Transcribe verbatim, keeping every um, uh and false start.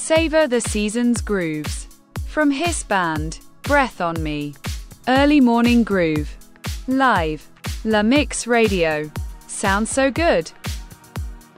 Savor the season's grooves. From Hiss Band, Breath on Me. Early Morning Groove. Live. La Mix Radio. Sounds so good.